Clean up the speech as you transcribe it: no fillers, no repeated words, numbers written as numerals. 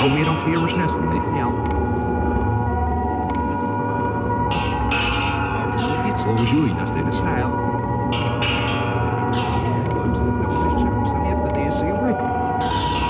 meer dan 4 uur snesten, ja. Iets over jullie, dat is de stijl.